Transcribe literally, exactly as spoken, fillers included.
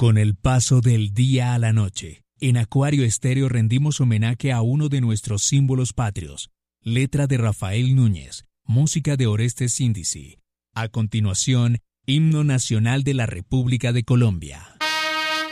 Con el paso del día a la noche, en Acuario Estéreo rendimos homenaje a uno de nuestros símbolos patrios. Letra de Rafael Núñez, música de Orestes Índice. A continuación, Himno Nacional de la República de Colombia.